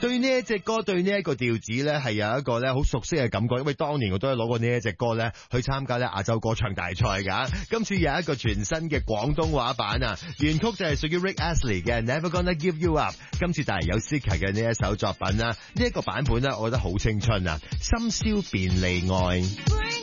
對呢一隻歌，對呢一個調子咧，係有一個咧好熟悉嘅感覺，因為當年我都係攞過呢一隻歌咧去參加咧亞洲歌唱大賽噶。今次有一個全新嘅廣東話版啊，原曲就係屬於 Rick Astley 嘅 Never Gonna Give You Up。今次帶嚟有 Sika 嘅呢一首作品啦，呢一個版本咧，我覺得好青春啊，深宵便利愛。